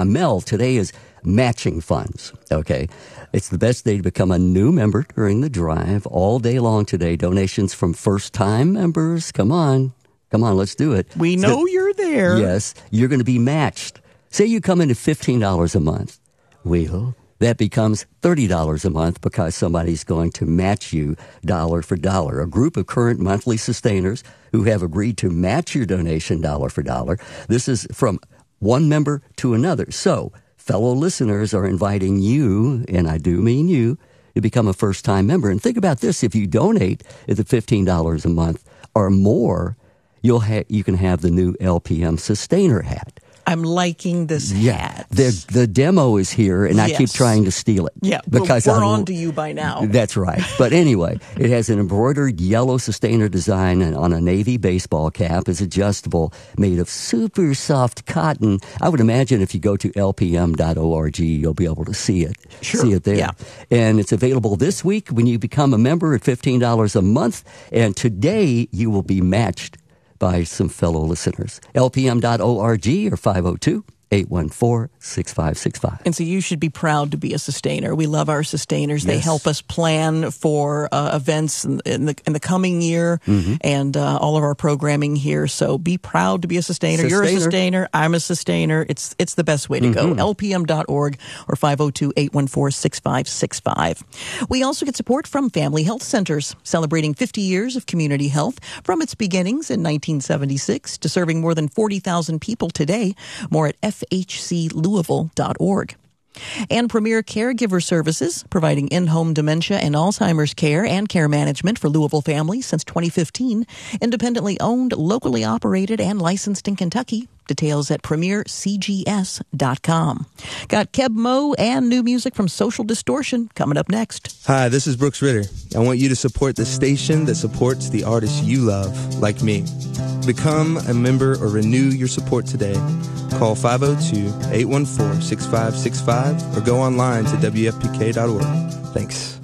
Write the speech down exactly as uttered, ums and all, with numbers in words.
Now, Mel, today is matching funds, okay? It's the best day to become a new member during the drive. All day long today, donations from first-time members. Come on. Come on, let's do it. We know so, you're there. Yes, you're going to be matched. Say you come in at fifteen dollars a month. Well, that becomes thirty dollars a month because somebody's going to match you dollar for dollar. A group of current monthly sustainers who have agreed to match your donation dollar for dollar. This is from one member to another. So, fellow listeners are inviting you, and I do mean you, to become a first-time member. And think about this. If you donate at the fifteen dollars a month or more, you'll ha- you can have the new L P M Sustainer hat. I'm liking this yeah, hat. The the demo is here, and yes. I keep trying to steal it. Yeah, because we're I'm, on to you by now. That's right. But anyway, it has an embroidered yellow Sustainer design on a navy baseball cap. It's adjustable, made of super soft cotton. I would imagine if you go to L P M dot org, you'll be able to see it. Sure. See it there. Yeah. And it's available this week when you become a member at fifteen dollars a month. And today you will be matched by some fellow listeners. L P M dot org or five oh two, eight one four, six five six five. And so you should be proud to be a sustainer. We love our sustainers. They Yes. help us plan for uh, events in, in the in the coming year mm-hmm. and uh, all of our programming here. So be proud to be a sustainer. Sustainer. You're a sustainer. I'm a sustainer. It's it's the best way to mm-hmm. go. L P M dot org or five oh two, eight one four, six five six five. We also get support from Family Health Centers, celebrating fifty years of community health from its beginnings in nineteen seventy-six to serving more than forty thousand people today. More at F H C Louisville dot org. And Premier Caregiver Services, providing in-home dementia and Alzheimer's care and care management for Louisville families since twenty fifteen. Independently owned, locally operated, and licensed in Kentucky. Details at premier c g s dot com. Got Keb Mo and new music from Social Distortion coming up next. Hi, this is Brooks Ritter. I want you to support the station that supports the artists you love, like me. Become a member or renew your support today. Call five oh two, eight one four, six five six five or go online to W F P K dot org. Thanks.